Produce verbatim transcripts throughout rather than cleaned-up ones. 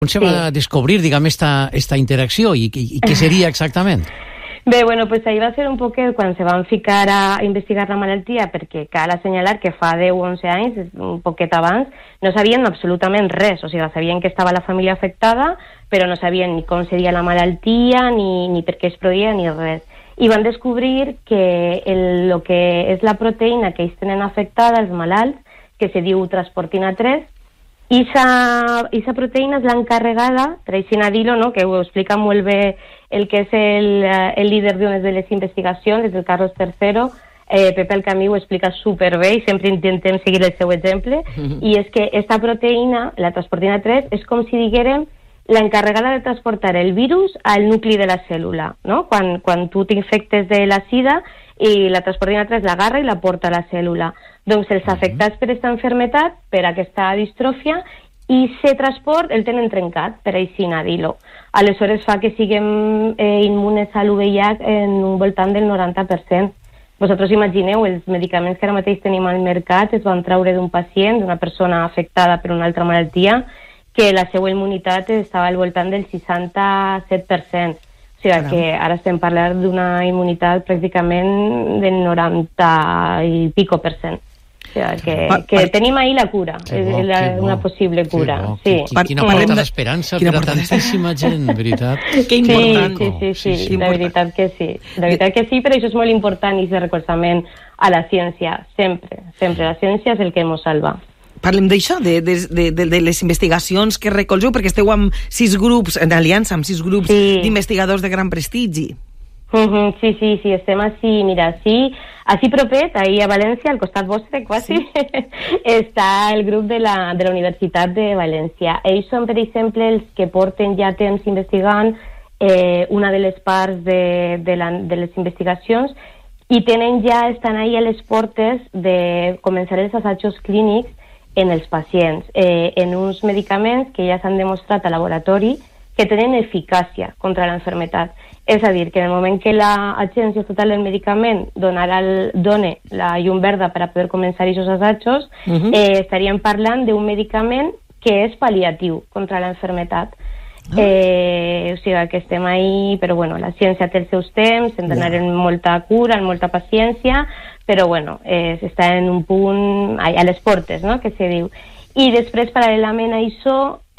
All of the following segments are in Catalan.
On se va sí. descobrir, diguem, esta, esta interacció i, i, i què seria exactament? Bé, bueno, pues ahí va ser un poquet quan se van ficar a investigar la malaltia, perquè cal assenyalar que fa deu o onze anys, un poquet abans, no sabien absolutament res, o sigui, sabien que estava la família afectada, però no sabien ni com seria la malaltia, ni, ni per què es produïa, ni res. I van descobrir que el, lo que és la proteïna que ells tenen afectada, els malalts, que se diu transportina tres, i aquesta proteïna és l'encarregada, per així dir-ho, no? Que ho explica molt bé el que és el, el líder d'unes de les investigacions, és el Carlos tercero, eh, Pepe Alcamí ho explica superbé i sempre intentem seguir el seu exemple, mm-hmm. i és que aquesta proteïna, la transportina tres, és com si diguérem l'encarregada de transportar el virus al nucli de la cèl·lula, no? Quan, quan tu t'infectes de la sida i la transportina tres l'agarra i la porta a la cèl·lula. Doncs els afectats per aquesta enfermetat, per aquesta distròfia, i aquest transport el tenen trencat, per així dir-ho. Aleshores fa que siguem eh, immunes a l'U V I H en un voltant del noranta per cent. Vosaltres imagineu, els medicaments que ara mateix tenim al mercat es van treure d'un pacient, d'una persona afectada per una altra malaltia, que la seva immunitat estava al voltant del seixanta-set per cent. O sigui que ara estem parlant d'una immunitat pràcticament del noranta i pico per cent. O sigui que, pa, que pa, tenim ahí la cura, bo, la, una bo, possible cura. Bo, sí. Quina, quina porta d'esperança per a tantíssima gent, veritat. Que important. Sí, sí, sí, sí, sí, la veritat que sí. La veritat que sí, però això és molt important, i aquest recolzament a la ciència, sempre, sempre. La ciència és el que ens salva. Parlem d'això, de, de, de, de les investigacions que recolzeu, perquè esteu amb sis grups, en aliança amb sis grups sí. d'investigadors de gran prestigi. Uh-huh, sí, sí, sí, estem així, mira, sí, així propet, ahí a València, al costat vostre, quasi, sí. està el grup de la, de la Universitat de València. Ells són, per exemple, els que porten ja temps investigant eh, una de les parts de, de, la, de les investigacions, i tenen ja, estan ahí a les portes de començar els assajos clínics en els pacients, eh, en uns medicaments que ja s'han demostrat a laboratori que tenen eficàcia contra l'enfermetat. És a dir, que en el moment que l'agència estatal del medicament donarà el, done la llum verda per a poder començar aquests assajos, uh-huh. eh, estaríem parlant d'un medicament que és pal·liatiu contra l'enfermetat. Uh-huh. Eh, o sigui que estem ahí, però bueno, la ciència té els seus temps, hem d'anar yeah. amb molta cura, amb molta paciència, però bueno, eh, està en un punt a, a les portes, no?, que se diu. I després, paral·lelament a això,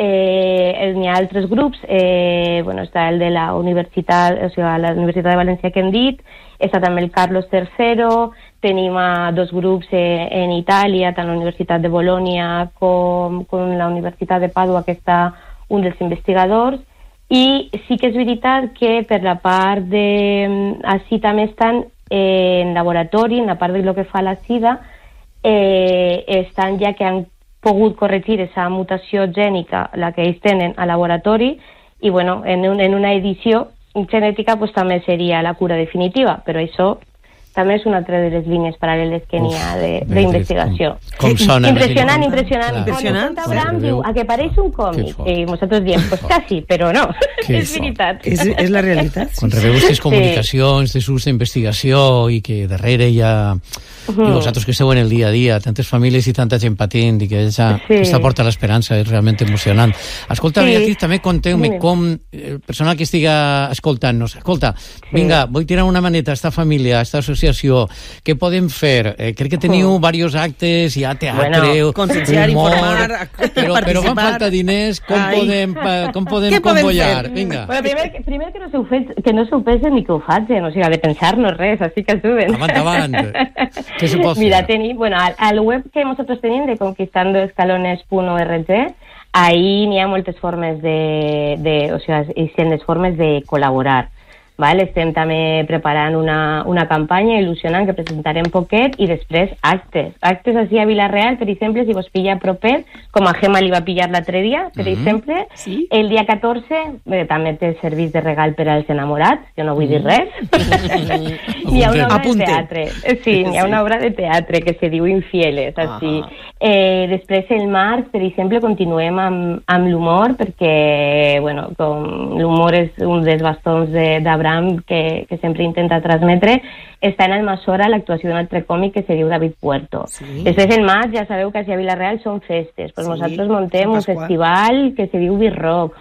eh, hi ha altres grups, eh, bueno, està el de la Universitat, o sigui, la Universitat de València que hem dit, està també el Carlos tercero, tenim a dos grups eh, en Itàlia, tant la Universitat de Bologna com, com la Universitat de Pàdua, que està un dels investigadors, i sí que és veritat que per la part de... Així també estan en laboratori, en la part de lo que fa la sida, eh, estan ja que han pogut corregir aquesta mutació gènica, la que ells tenen a laboratori, i bueno, en, un, en una edició genètica pues, també seria la cura definitiva, però això també és una altra de les línies paral·leles que n'hi ha d'investigació. Com, com sona? Impressionant, impressionant. Impressionant. Abraham diu, a que pareix un còmic. I nosaltres diem, pues quasi, però no. És veritat. És, és la realitat. Quan rebeu aquestes comunicacions de sus d'investigació i que darrere hi ha... Uh-huh. I vosaltres que esteu en el dia a dia, tantes famílies i tanta gent patint, i que esa, sí. esta porta a l'esperança és realment emocionant. Escolta, sí. Beatriz, també conteu-me sí. com el personal que estiga escoltant-nos, escolta, sí. vinga, vull tirar una maneta a esta família, a esta associació, què podem fer? Eh, crec que teniu uh-huh. diversos actes, hi ha teatre, bueno, conscienciar, humor, informar, però, però van falta diners, com Ai. podem, com podem convollar? Vinga. Bueno, primer, primer que no s'ho que no s'ho pensen ni que ho facin, o sigui, de pensar-nos res, així que ajuden. Avant, avant. ¿Qué se puede Mira, tení, bueno, al, al web que nosotros tenim de conquistando escalones punt org, ahí n'hi ha moltes formes de, de o sigui, les formes de col·laborar. Vale? Estem també preparant una, una campanya il·lusionant que presentarem poquet i després actes. Actes així a Vila-real, per exemple, si vos pilla proper, com a Gemma li va pillar l'altre dia, per mm-hmm. exemple, sí? El dia catorze eh, també té servís de regal per als enamorats, jo no vull dir res. Hi ha una obra Apunte. de teatre. Sí, hi ha una obra de teatre que se diu Infieles, així. Eh, després, el març, per exemple, continuem amb, amb l'humor, perquè, bueno, com l'humor és un dels bastons d'Abraham Instagram que, que sempre intenta transmetre, està en Almassora l'actuació d'un altre còmic que se diu David Puerto. Sí. Després, en maig, ja sabeu que a Vilareal són festes. Pues sí, nosaltres montem un festival que se diu Birrock,